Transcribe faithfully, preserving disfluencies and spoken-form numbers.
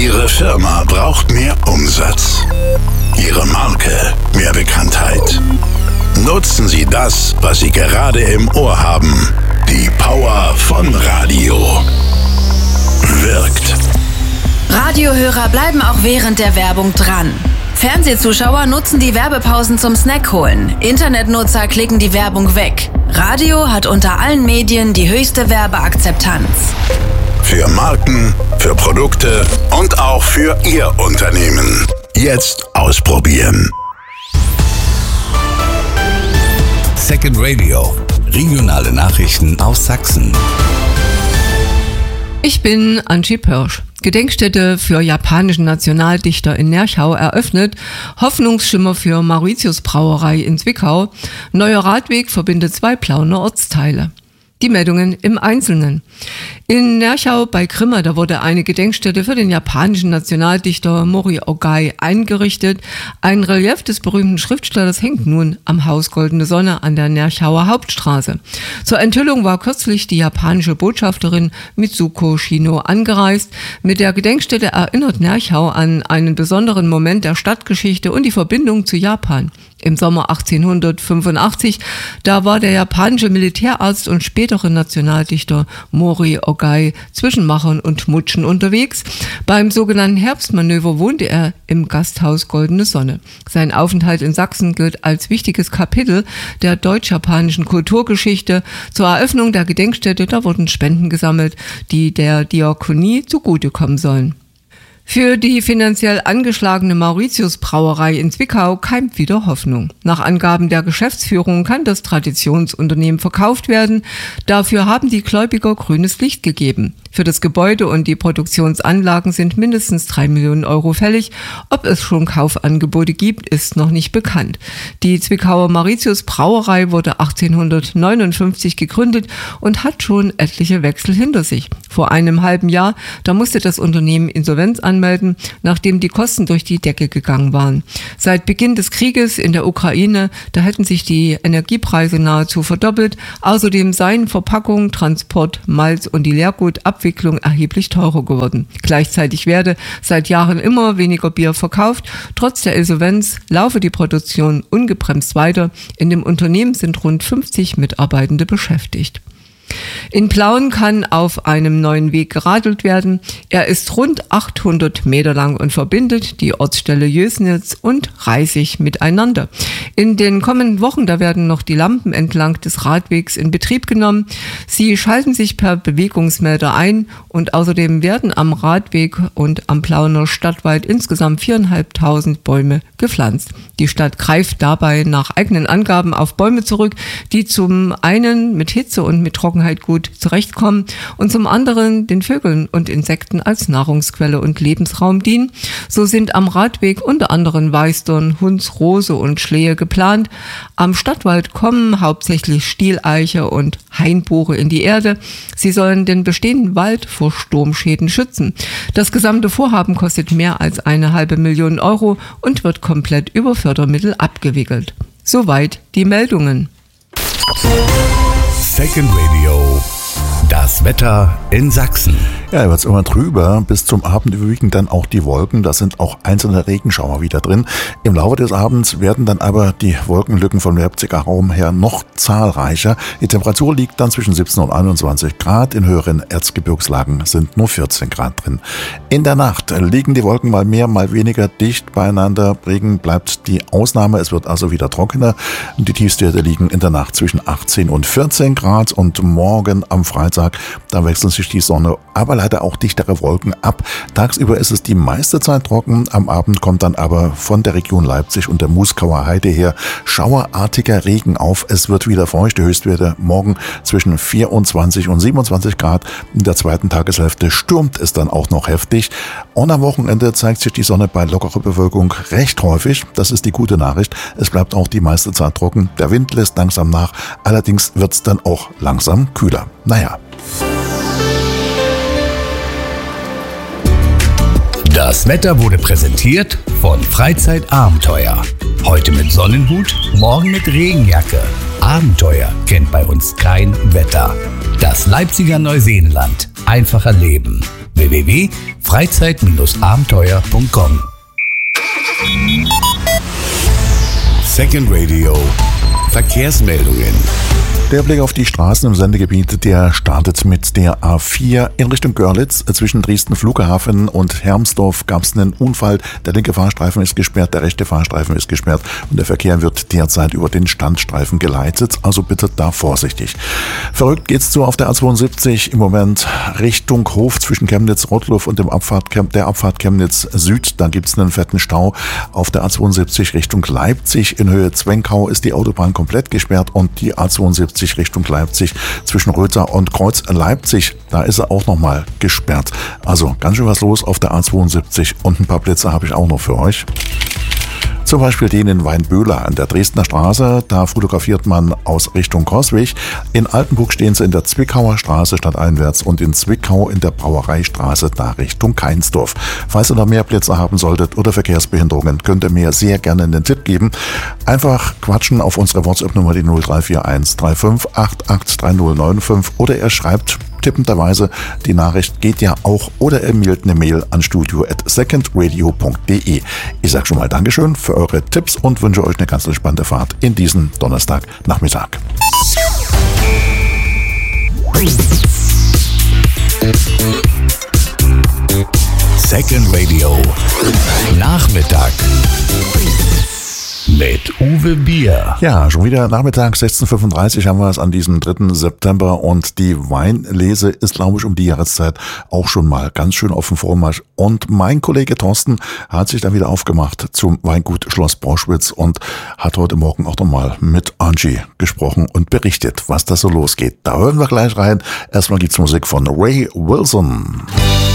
Ihre Firma braucht mehr Umsatz. Ihre Marke mehr Bekanntheit. Nutzen Sie das, was Sie gerade im Ohr haben. Die Power von Radio. Wirkt. Radiohörer bleiben auch während der Werbung dran. Fernsehzuschauer nutzen die Werbepausen zum Snack holen. Internetnutzer klicken die Werbung weg. Radio hat unter allen Medien die höchste Werbeakzeptanz. Für Marken, für Produkte und auch für Ihr Unternehmen. Jetzt ausprobieren. Second Radio. Regionale Nachrichten aus Sachsen. Ich bin Angie Pörsch. Gedenkstätte für japanischen Nationaldichter in Nerchau eröffnet, Hoffnungsschimmer für Mauritius Brauerei in Zwickau, neuer Radweg verbindet zwei Plauner Ortsteile. Die Meldungen im Einzelnen. In Nerchau bei Grimma, da wurde eine Gedenkstätte für den japanischen Nationaldichter Mori Ogai eingerichtet. Ein Relief des berühmten Schriftstellers hängt nun am Haus Goldene Sonne an der Nerchauer Hauptstraße. Zur Enthüllung war kürzlich die japanische Botschafterin Mitsuko Shino angereist. Mit der Gedenkstätte erinnert Nerchau an einen besonderen Moment der Stadtgeschichte und die Verbindung zu Japan. Im Sommer achtzehnhundertfünfundachtzig, da war der japanische Militärarzt und spätere Nationaldichter Mori Ogai zwischen Machern und Mutschen unterwegs. Beim sogenannten Herbstmanöver wohnte er im Gasthaus Goldene Sonne. Sein Aufenthalt in Sachsen gilt als wichtiges Kapitel der deutsch-japanischen Kulturgeschichte. Zur Eröffnung der Gedenkstätte, da wurden Spenden gesammelt, die der Diakonie zugutekommen sollen. Für die finanziell angeschlagene Mauritius Brauerei in Zwickau keimt wieder Hoffnung. Nach Angaben der Geschäftsführung kann das Traditionsunternehmen verkauft werden. Dafür haben die Gläubiger grünes Licht gegeben. Für das Gebäude und die Produktionsanlagen sind mindestens drei Millionen Euro fällig. Ob es schon Kaufangebote gibt, ist noch nicht bekannt. Die Zwickauer Mauritius Brauerei wurde achtzehnhundertneunundfünfzig gegründet und hat schon etliche Wechsel hinter sich. Vor einem halben Jahr, da musste das Unternehmen Insolvenz anmelden, nachdem die Kosten durch die Decke gegangen waren. Seit Beginn des Krieges in der Ukraine, da hätten sich die Energiepreise nahezu verdoppelt. Außerdem seien Verpackung, Transport, Malz und die Leergutabwicklung erheblich teurer geworden. Gleichzeitig werde seit Jahren immer weniger Bier verkauft. Trotz der Insolvenz laufe die Produktion ungebremst weiter. In dem Unternehmen sind rund fünfzig Mitarbeitende beschäftigt. In Plauen kann auf einem neuen Weg geradelt werden. Er ist rund achthundert Meter lang und verbindet die Ortsstelle Jösnitz und Reisig miteinander. In den kommenden Wochen, da werden noch die Lampen entlang des Radwegs in Betrieb genommen. Sie schalten sich per Bewegungsmelder ein und außerdem werden am Radweg und am Plauner Stadtwald insgesamt viertausendfünfhundert Bäume gepflanzt. Die Stadt greift dabei nach eigenen Angaben auf Bäume zurück, die zum einen mit Hitze und mit Trockenheit gut zurechtkommen und zum anderen den Vögeln und Insekten als Nahrungsquelle und Lebensraum dienen. So sind am Radweg unter anderem Weißdorn, Hunds, Rose und Schlehe geplant. Am Stadtwald kommen hauptsächlich Stieleiche und Hainbuche in die Erde. Sie sollen den bestehenden Wald vor Sturmschäden schützen. Das gesamte Vorhaben kostet mehr als eine halbe Million Euro und wird komplett über Fördermittel abgewickelt. Soweit die Meldungen. Second Radio. Das Wetter in Sachsen. Ja, wird es immer trüber. Bis zum Abend überwiegen dann auch die Wolken. Da sind auch einzelne Regenschauer wieder drin. Im Laufe des Abends werden dann aber die Wolkenlücken vom Leipziger Raum her noch zahlreicher. Die Temperatur liegt dann zwischen siebzehn und einundzwanzig Grad. In höheren Erzgebirgslagen sind nur vierzehn Grad drin. In der Nacht liegen die Wolken mal mehr, mal weniger dicht beieinander. Regen bleibt die Ausnahme. Es wird also wieder trockener. Die Tiefstwerte liegen in der Nacht zwischen achtzehn und vierzehn Grad. Und morgen am Freitag, da wechseln sich die Sonne, aber leider auch dichtere Wolken ab. Tagsüber ist es die meiste Zeit trocken. Am Abend kommt dann aber von der Region Leipzig und der Muskauer Heide her schauerartiger Regen auf. Es wird wieder feucht. Die Höchstwerte morgen zwischen vierundzwanzig und siebenundzwanzig Grad. In der zweiten Tageshälfte stürmt es dann auch noch heftig. Und am Wochenende zeigt sich die Sonne bei lockerer Bewölkung recht häufig. Das ist die gute Nachricht. Es bleibt auch die meiste Zeit trocken. Der Wind lässt langsam nach. Allerdings wird es dann auch langsam kühler. Naja. Das Wetter wurde präsentiert von Freizeitabenteuer. Heute mit Sonnenhut, morgen mit Regenjacke. Abenteuer kennt bei uns kein Wetter. Das Leipziger Neuseenland. Einfacher Leben. w w w punkt freizeit abenteuer punkt com. Second Radio. Verkehrsmeldungen. Der Blick auf die Straßen im Sendegebiet, der startet mit der A vier in Richtung Görlitz. Zwischen Dresden Flughafen und Hermsdorf gab es einen Unfall. Der linke Fahrstreifen ist gesperrt, der rechte Fahrstreifen ist gesperrt und der Verkehr wird derzeit über den Standstreifen geleitet. Also bitte da vorsichtig. Verrückt geht's zu auf der A zweiundsiebzig im Moment Richtung Hof zwischen Chemnitz-Rottluff und dem Abfahrt, der Abfahrt Chemnitz Süd. Da gibt's einen fetten Stau. Auf der A zweiundsiebzig Richtung Leipzig in Höhe Zwenkau ist die Autobahn komplett gesperrt und die A zweiundsiebzig Richtung Leipzig zwischen Röther und Kreuz Leipzig, da ist er auch nochmal gesperrt. Also ganz schön was los auf der A zweiundsiebzig und ein paar Plätze habe ich auch noch für euch. Zum Beispiel den in Weinböhler an der Dresdner Straße. Da fotografiert man aus Richtung Coswig. In Altenburg stehen sie in der Zwickauer Straße stadteinwärts und in Zwickau in der Brauereistraße da Richtung Keinsdorf. Falls ihr noch mehr Plätze haben solltet oder Verkehrsbehinderungen, könnt ihr mir sehr gerne einen Tipp geben. Einfach quatschen auf unsere WhatsApp-Nummer die null drei vier eins drei fünf acht acht drei null neun fünf oder ihr schreibt tippenderweise, die Nachricht geht ja auch, oder ihr mailt eine Mail an studio at secondradio punkt de. Ich sage schon mal Dankeschön für eure Tipps und wünsche euch eine ganz entspannte Fahrt in diesen Donnerstagnachmittag. Second Radio Nachmittag mit Uwe Bier. Ja, schon wieder Nachmittag, sechzehn Uhr fünfunddreißig haben wir es an diesem dritten September und die Weinlese ist, glaube ich, um die Jahreszeit auch schon mal ganz schön auf dem Vormarsch. Und mein Kollege Thorsten hat sich dann wieder aufgemacht zum Weingut Schloss Broschwitz und hat heute Morgen auch nochmal mit Angie gesprochen und berichtet, was da so losgeht. Da hören wir gleich rein. Erstmal gibt's Musik von Ray Wilson.